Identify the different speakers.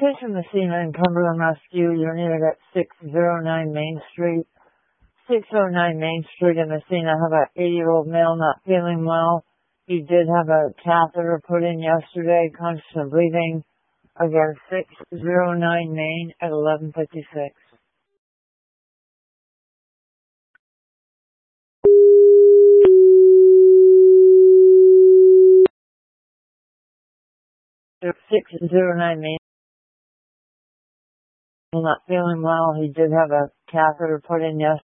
Speaker 1: Attention Messina and Cumberland Rescue, you're needed at 609 Main Street. 609 Main Street in Messina. Have an 80-year-old male not feeling well. He did have a catheter put in yesterday, conscious and breathing. Again, 609 Main at 11:56. So 609 Main. Not feeling well. He did have a catheter put in yesterday.